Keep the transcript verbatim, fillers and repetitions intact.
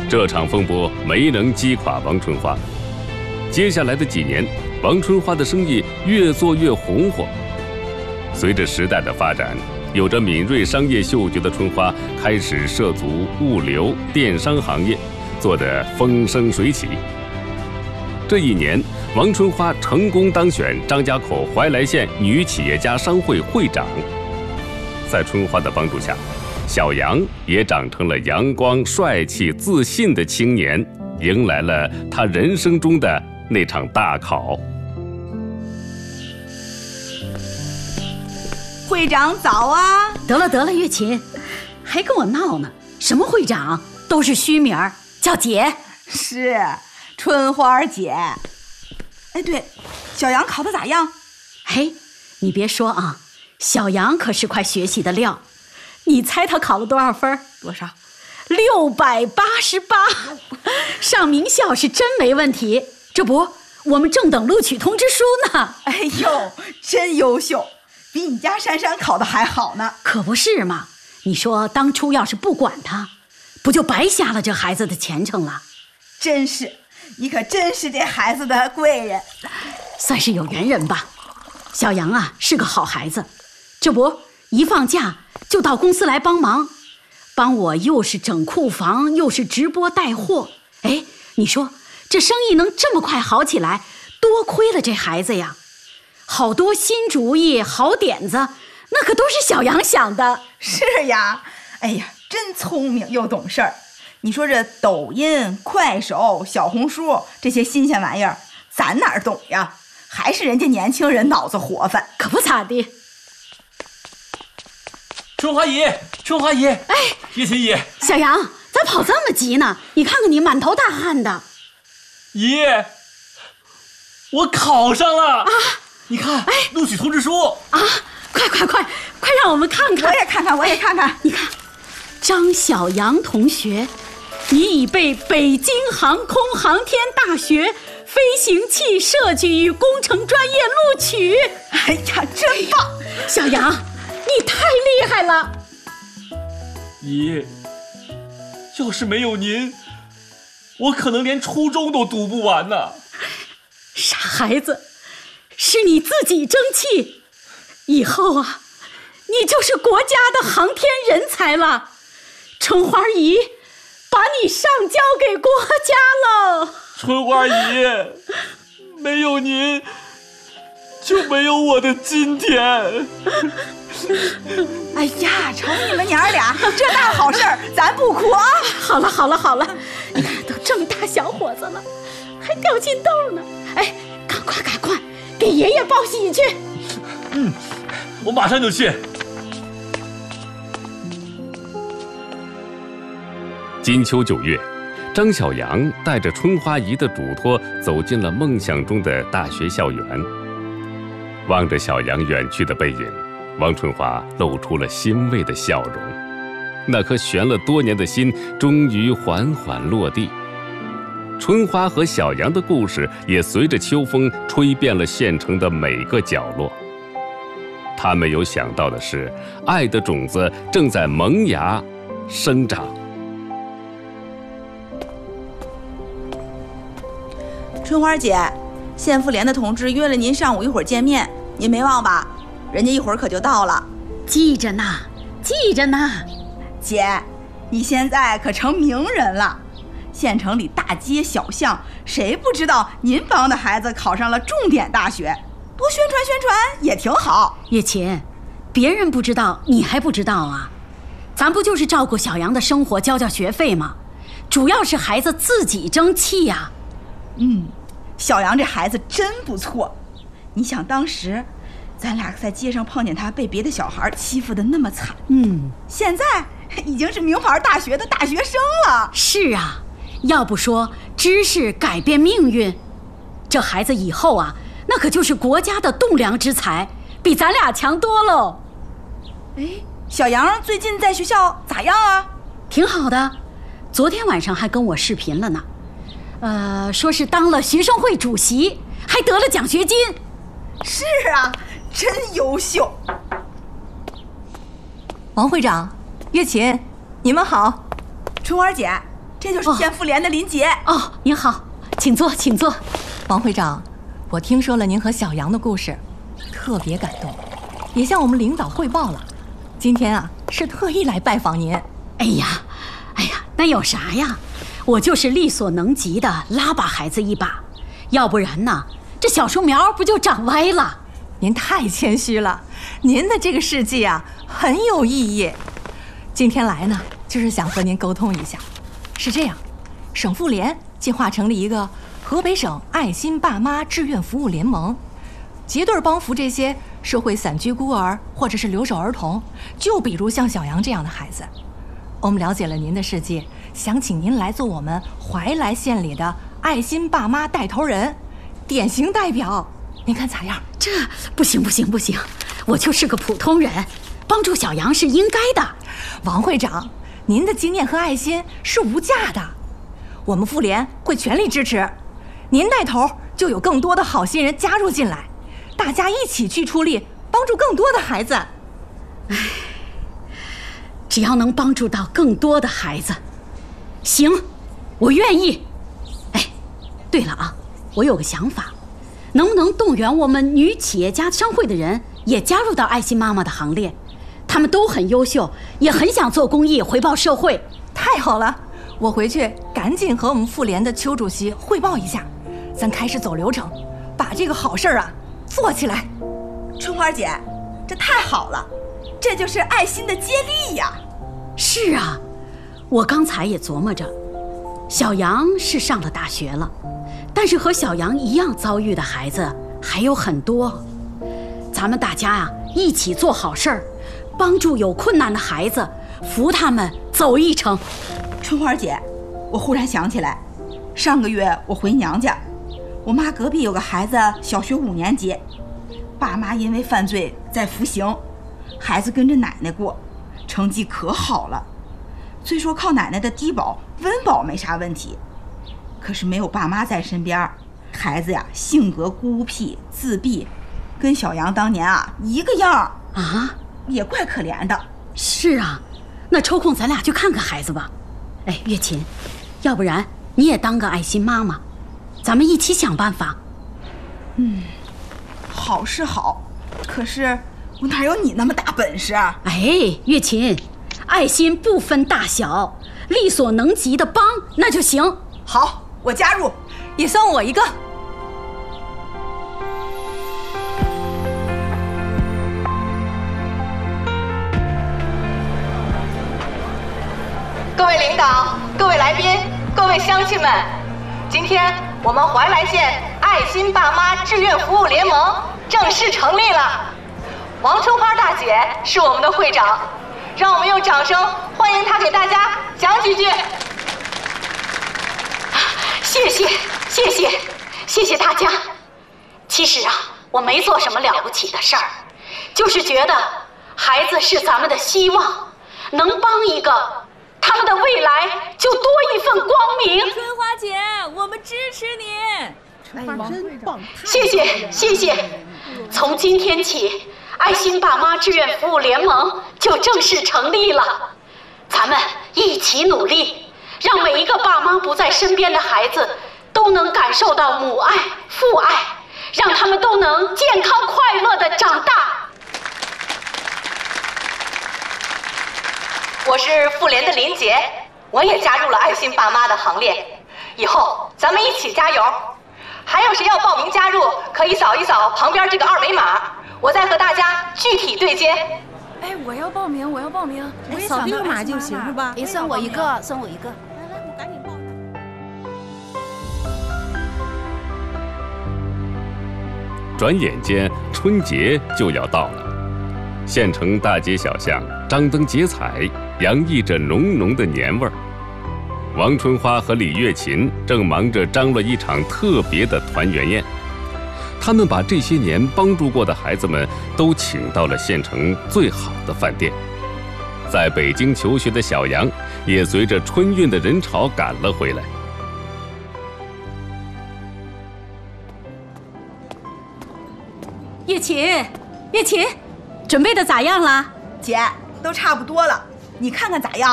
这场风波没能击垮王春花。接下来的几年，王春花的生意越做越红火。随着时代的发展，有着敏锐商业嗅觉的春花开始涉足物流、电商行业，做得风生水起。这一年，王春花成功当选张家口怀来县女企业家商会会长。在春花的帮助下，小杨也长成了阳光、帅气、自信的青年，迎来了他人生中的那场大考。 会长早啊！ 得了得了，月琴，还跟我闹呢？什么会长，都是虚名，叫姐。 是，春花姐。哎，对，小杨考得咋样？ 嘿，你别说啊，小杨可是块学习的料。你猜他考了多少分？ 多少？ 六百八十八，上名校是真没问题。这不，我们正等录取通知书呢。 哎呦，真优秀，比你家珊珊考的还好呢。 可不是嘛！你说当初要是不管他，不就白瞎了这孩子的前程了？ 真是，你可真是这孩子的贵人， 算是有缘人吧。小杨啊，是个好孩子，这不一放假就到公司来帮忙，帮我又是整库房，又是直播带货。哎，你说这生意能这么快好起来，多亏了这孩子呀！好多新主意、好点子，那可都是小杨想的。 是呀，哎呀，真聪明又懂事儿。你说这抖音、快手、小红书这些新鲜玩意儿，咱哪儿懂呀？还是人家年轻人脑子活泛， 可不咋地。 春花姨，春花姨，哎，月琴姨， 小杨，咋跑这么急呢？你看看你满头大汗的。 姨，我考上了啊！你看，哎，录取通知书啊！快快快快让我们看看！ 我也看看，我也看看。 你看，张小杨同学，你已被北京航空航天大学飞行器设计与工程专业录取。 哎呀，真棒！ 小杨，你太厉害了！ 姨，要是没有您，我可能连初中都读不完呢。 傻孩子，是你自己争气，以后啊，你就是国家的航天人才了。春花姨把你上交给国家了。 春花姨，没有您就没有我的今天。 哎呀，瞅你们娘儿俩这大好事儿，咱不哭啊！ 好了好了好了，你看都这么大小伙子了，还掉金豆呢。哎，赶快赶快给爷爷报喜去。 嗯，我马上就去。 金秋九月，张小杨带着春花姨的嘱托走进了梦想中的大学校园。望着小杨远去的背影，王春花露出了欣慰的笑容。那颗悬了多年的心终于缓缓落地。春花和小杨的故事也随着秋风吹遍了县城的每个角落。他没有想到的是，爱的种子正在萌芽生长。 春花姐，县妇联的同志约了您上午一会儿见面，您没忘吧？人家一会儿可就到了。 记着呢，记着呢。 姐，你现在可成名人了，县城里大街小巷，谁不知道您帮的孩子考上了重点大学？多宣传宣传也挺好。 月琴，别人不知道，你还不知道啊？咱不就是照顾小杨的生活，交交学费吗？主要是孩子自己争气呀。 嗯，小杨这孩子真不错。你想当时咱俩在街上碰见他被别的小孩欺负得那么惨， 嗯， 现在已经是名牌大学的大学生了。 是啊，要不说知识改变命运，这孩子以后啊，那可就是国家的栋梁之才，比咱俩强多喽。 哎，小杨最近在学校咋样啊？ 挺好的，昨天晚上还跟我视频了呢。呃，说是当了学生会主席，还得了奖学金。 是啊，真优秀。 王会长，月琴，你们好。 春花姐， 这就是县妇联的林杰。 哦，您好，请坐，请坐。 王会长，我听说了您和小杨的故事，特别感动，也向我们领导汇报了。今天啊，是特意来拜访您。 哎呀，哎呀，那有啥呀？我就是力所能及的拉把孩子一把，要不然呢，这小树苗不就长歪了？ 您太谦虚了，您的这个事迹啊很有意义。今天来呢，就是想和您沟通一下。是这样，省妇联计划成立一个河北省爱心爸妈志愿服务联盟，结对帮扶这些社会散居孤儿或者是留守儿童，就比如像小杨这样的孩子。我们了解了您的事迹，想请您来做我们怀来县里的爱心爸妈带头人，典型代表，您看咋样？ 这不行不行不行，我就是个普通人，帮助小杨是应该的。 王会长，您的经验和爱心是无价的，我们妇联会全力支持。您带头，就有更多的好心人加入进来，大家一起去出力，帮助更多的孩子。 唉，只要能帮助到更多的孩子，行，我愿意。哎，对了啊，我有个想法，能不能动员我们女企业家商会的人也加入到爱心妈妈的行列？他们都很优秀，也很想做公益回报社会。 太好了，我回去赶紧和我们妇联的邱主席汇报一下，咱开始走流程，把这个好事啊做起来。 春花姐，这太好了，这就是爱心的接力呀。 是啊，我刚才也琢磨着，小杨是上了大学了，但是和小杨一样遭遇的孩子还有很多。咱们大家呀、啊，一起做好事儿，帮助有困难的孩子，扶他们走一程。 春花姐，我忽然想起来，上个月我回娘家，我妈隔壁有个孩子小学五年级，爸妈因为犯罪在服刑，孩子跟着奶奶过，成绩可好了。虽说靠奶奶的低保温饱没啥问题，可是没有爸妈在身边，孩子呀性格孤僻自闭，跟小杨当年啊一个样啊， 也怪可怜的。 是啊，那抽空咱俩去看看孩子吧。哎，月琴，要不然你也当个爱心妈妈，咱们一起想办法。 嗯，好是好，可是我哪有你那么大本事啊？ 哎，月琴，爱心不分大小，力所能及的帮那就行。 好，我加入， 也算我一个。各位领导、各位来宾、各位乡亲们，今天我们怀来县爱心爸妈志愿服务联盟正式成立了。王春花大姐是我们的会长，让我们用掌声欢迎她给大家讲几句。 谢谢，谢谢，谢谢大家。其实啊，我没做什么了不起的事儿，就是觉得孩子是咱们的希望，能帮一个，他们的未来就多一份光明。 春花姐，我们支持你。 春花真棒！ 谢谢，谢谢。从今天起，爱心爸妈志愿服务联盟就正式成立了。咱们一起努力，让每一个爸妈不在身边的孩子都能感受到母爱、父爱，让他们都能健康快乐地长大。 我是妇联的林杰，我也加入了爱心爸妈的行列。以后咱们一起加油！还有谁要报名加入，可以扫一扫旁边这个二维码，我再和大家具体对接。 哎，我要报名，我要报名， 我扫这个码就行是吧？ 哎，算我一个，算我一个。 来来，我赶紧报上。 转眼间春节就要到了，县城大街小巷张灯结彩，洋溢着浓浓的年味儿。王春花和李月琴正忙着张罗一场特别的团圆宴，他们把这些年帮助过的孩子们都请到了县城最好的饭店。在北京求学的小杨也随着春运的人潮赶了回来。 月琴，月琴，准备的咋样了？ 姐，都差不多了，你看看咋样？